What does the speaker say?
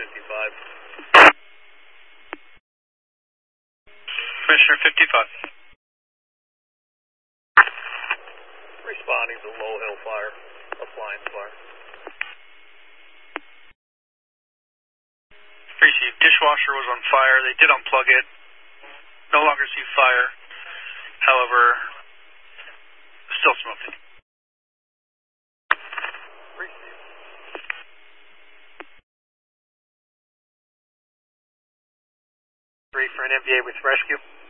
55. Commissioner 55. Responding to low hill fire, appliance fire. Received. Dishwasher was on fire. They did unplug it. No longer see fire. However, still smoking. Received. Three for an MVA with rescue.